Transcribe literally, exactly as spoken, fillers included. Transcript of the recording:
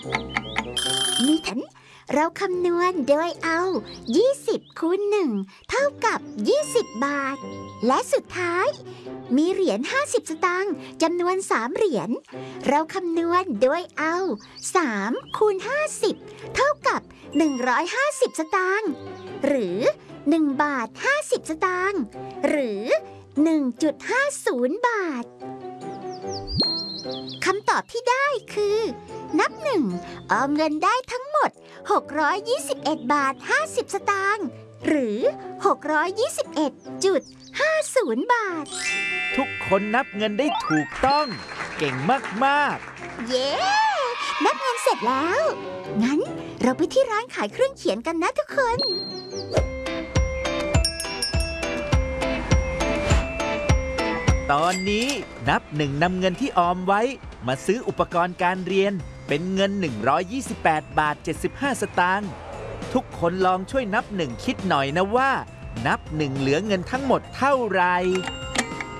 นี่ฉันเราคำนวณโดยเอายี่สิบคูณหนึ่งเท่ากับยี่สิบบาทและสุดท้ายมีเหรียญห้าสิบสตางค์จำนวนสามเหรียญเราคำนวณโดยเอาสามคูณห้าสิบเท่ากับหนึ่งร้อยห้าสิบสตางค์หรือหนึ่งบาทห้าสิบสตางค์หรือ หนึ่งจุดห้าศูนย์ บาทคำตอบที่ได้คือนับหนึ่งออมเงินได้ทั้งหมดหกร้อยยี่สิบเอ็ดบาทห้าสิบสตางค์หรือหกร้อยยี่สิบเอ็ดจุดห้าศูนย์ บาททุกคนนับเงินได้ถูกต้องเก่งมากๆเย้นับเงินเสร็จแล้วงั้นเราไปที่ร้านขายเครื่องเขียนกันนะทุกคนตอนนี้นับหนึ่งนำเงินที่ออมไว้มาซื้ออุปกรณ์การเรียนเป็นเงินหนึ่งร้อยยี่สิบแปดบาทเจ็ดสิบห้าสตางค์ทุกคนลองช่วยนับหนึ่งคิดหน่อยนะว่านับหนึ่งเหลือเงินทั้งหมดเท่าไหร่